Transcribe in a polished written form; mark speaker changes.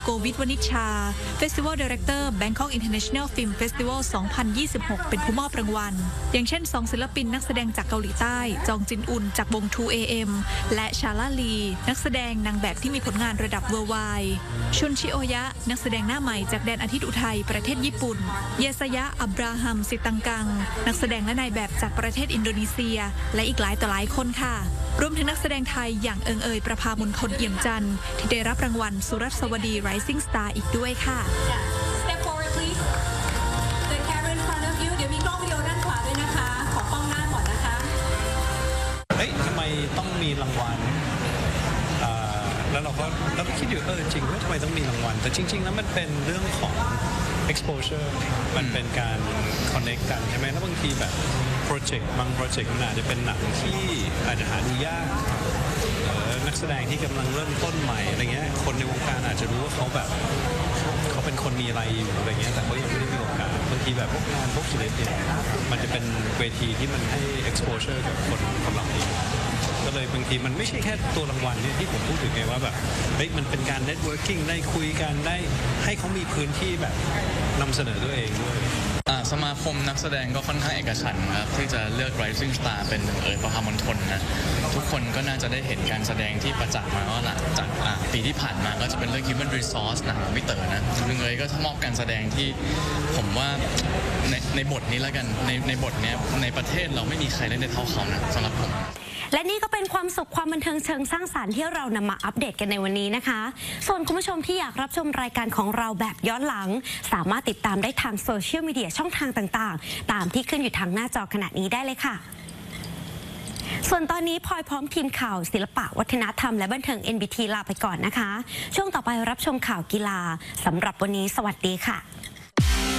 Speaker 1: โกวิทวณิชชา Festival Director Bangkok International Film Festival 2026 เป็นผู้มอบรางวัลอย่างเช่น2ศิลปินนักแสดงจากเกาหลีใต้จองจินอุนจากวง 2AM และชาลาลีนักแสดงนางแบบที่มีผลงานระดับ Worldwide ชุนชิโอยะนักแสดงหน้าใหม่จากแดนอาทิตย์อุทัยประเทศญี่ปุ่นเยสยะอับราฮัมสิตังกังนักแสดงและนายแบบจากประเทศอินโดนีเซียและอีกหลายต่อหลายคนค่ะรวมถึงนักแสดงไทยอย่างเอิงเอยประภามนทนเอี่ยมจันทร์ที่ได้รับรางวัลสุรัสวดี Rising Star อีกด้วยค่ะ
Speaker 2: Step forward please the camera in front of you เดี๋ยวมีกล้องวิดีโอด้านขวาด้วยนะคะขอกล้องหน้าก่อนนะคะ
Speaker 3: ทำไมต้องมีรางวัลแล้วเราก็คิดอยู่จริงว่าทำไมต้องมีรางวัลแต่จริงๆแล้วมันเป็นเรื่องของ exposure มันเป็นการ connect กันใช่ไหมแล้วบางทีแบบโปรเจกต์บางโปรเจกต์มันอาจจะเป็นหนังที่อาจจะหาดูยากนักแสดงที่กำลังเริ่มต้นใหม่อะไรเงี้ยคนในวงการอาจจะรู้ว่าเขาเป็นคนมีอะไรอยู่อะไรเงี้ยแต่เขายังไม่ได้มีโอกาสบางทีแบบพวกงานพวกศิลปินมันจะเป็นเวทีที่มันให้ exposure กับคนเหล่านี้ก็เลยบางทีมันไม่ใช่แค่ตัวรางวัลเนี่ยที่ผมพูดถึงไงว่าแบบมันเป็นการ networking ได้คุยกันได้ให้เขามีพื้นที่แบบนำเสนอตัวเองด้วย
Speaker 4: สมาคมนักแสดงก็ค่อนข้างเอกฉันท์ครับที่จะเลือก Rising Star เป็นประภามนทนนะทุกคนก็น่าจะได้เห็นการแสดงที่ประจักษ์มาว่าหลังจากปีที่ผ่านมาก็จะเป็นเรื่อง Human Resource หนังของพี่เต๋อนะก็มอบการแสดงที่ผมว่าในบทนี้แล้วกันในบทนี้ในประเทศเราไม่มีใครเล่นได้เท่าเขานะสำหรับผม
Speaker 5: และนี่ก็เป็นความสุขความบันเทิงเชิงสร้างสรรค์ที่เรานำมาอัปเดตกันในวันนี้นะคะส่วนคุณผู้ชมที่อยากรับชมรายการของเราแบบย้อนหลังสามารถติดตามได้ทางโซเชียลมีเดียช่องทางต่างๆตามที่ขึ้นอยู่ทางหน้าจอขณะนี้ได้เลยค่ะส่วนตอนนี้พลอยพร้อมทีมข่าวศิลปะวัฒนธรรมและบันเทิง NBT ลาไปก่อนนะคะช่วงต่อไปรับชมข่าวกีฬาสำหรับวันนี้สวัสดีค่ะ